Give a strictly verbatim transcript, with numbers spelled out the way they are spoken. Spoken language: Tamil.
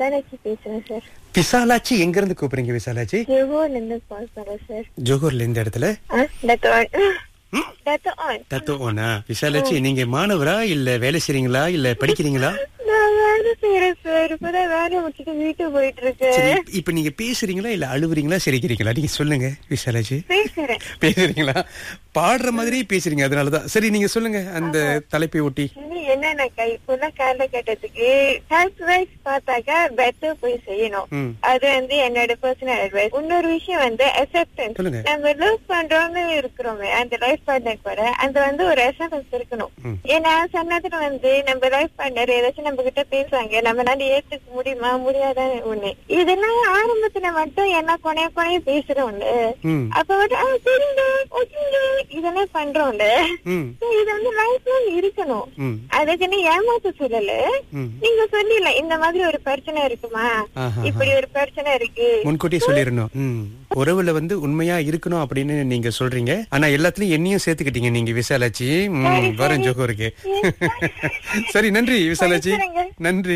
விசாலாச்சி பேசுறேன் சார். விசாலாச்சி எங்க இருந்து கூப்பிடுறீங்க விசாலாச்சி? ஜோஹர்ல இருந்து கால் பண்றேன் சார். ஜோஹர்ல இந்த இடத்துல தத்துவனா விசாலாச்சி, நீங்க மாணவரா இல்ல வேலை செய்றீங்களா இல்ல படிக்கிறீங்களா? நான் வேலை செய்யறேன் சார். இப்பதான் வேலை முடிச்சுட்டு வீட்டுக்கு போயிட்டு இருக்கேன். சரி, இப்ப நீங்க பேசுறீங்களா இல்ல அழுவுறீங்களா சிரிக்கிறீங்களா? நீங்க சொல்லுங்க விசாலாச்சி. பேசுறேன். பேசுறீங்களா? பாடுற மாதிரி பேசுறீங்க, அதனாலதான். சரி, நீங்க சொல்லுங்க அந்த தலைப்பை ஒட்டி. என்னன்னா இப்பெல்லாம் கால கட்டத்துக்கு ஹெல்த் வைஸ் பார்த்தாக்கா பெட்டர் போய் செய்யணும். அது வந்து என்னோட பர்சனல் அட்வைஸ். இன்னொரு விஷயம் வந்து அக்செப்டன்ஸ். நம்ம லவ் பண்றோம்னு இருக்கிறோமே அந்த லைஃப் பார்ட்னர் கூட அந்த வந்து ஒரு அக்செப்டன்ஸ் இருக்கணும். ஏன்னா சொன்னதுல வந்து நம்ம லைஃப் பார்ட்னர் ஏதாச்சும் நம்ம கிட்ட பேசுவாங்க, நம்மளால ஏத்துக்க முடியுமா முடியாதான்னு ஒண்ணு. இதெல்லாம் ஆரம்பத்துல மட்டும் என்ன கொனைய கொனைய பேசுறோம்ல, அப்ப வந்து தெரியுங்க இதெல்லாம் பண்றோம்ல, இது வந்து லைஃப்ல இருக்கணும். அதுக்குன்னு ஏமாத்த சொல்லல, நீங்க சொல்லல இந்த மாதிரி ஒரு பிரச்சனை இருக்குமா, இப்படி ஒரு பிரச்சனை இருக்கு முன்கூட்டியே சொல்லிடணும். உறவுல வந்து உண்மையா இருக்கணும் அப்படின்னு நீங்க சொல்றீங்க. ஆனா எல்லாத்துலயும் என்னையும் சேர்த்துக்கிட்டீங்க நீங்க விசாலாச்சி. வரும் ஜோகருக்கு. சரி, நன்றி விசாலாச்சி, நன்றி.